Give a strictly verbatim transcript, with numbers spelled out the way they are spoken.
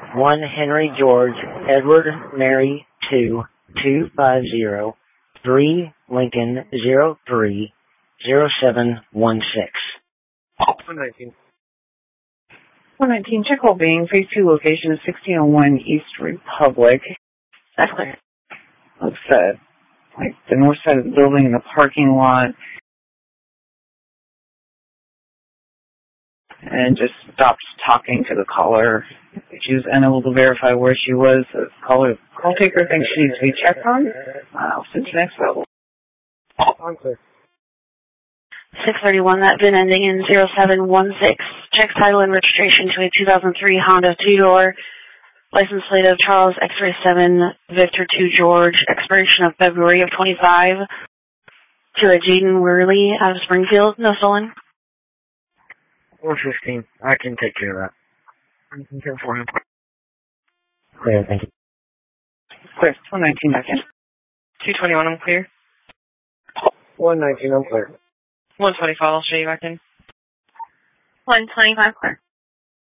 one Henry George Edward Mary two two five zero three Lincoln zero three zero seven one six. one nineteen. one nineteen, check hole being, phase two location is sixteen oh one East Republic. That's clear. Looks uh, like the north side of the building in the parking lot. And just stopped talking to the caller. She was unable to verify where she was. The caller, call taker thinks she needs to be checked on. I'll send to next level. I'm clear. six thirty-one, that VIN ending in zero seven one six. Check title and registration to a two thousand three Honda two-door. License plate of Charles X-Ray seven Victor two George. Expiration of February of twenty-five. To a Jaden Worley out of Springfield. No stolen. four fifteen. I can take care of that. I can care for him. Clear, thank you. Clear. one nineteen back in. two twenty-one, I'm clear. one nineteen, I'm clear. one twenty-five, I'll show you back in. one twenty-five, clear.